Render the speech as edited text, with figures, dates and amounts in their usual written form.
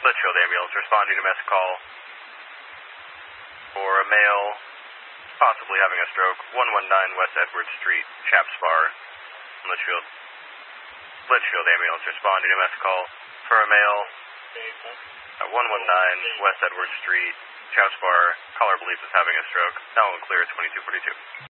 Litchfield ambulance responding to missed call for a male possibly having a stroke, 119 West Edwards Street, Chaps Bar, Litchfield. Litchfield ambulance responding to missed call for a male at 119 West Edwards Street, Chaps Bar. Caller believes is having a stroke. Now on clear 2242.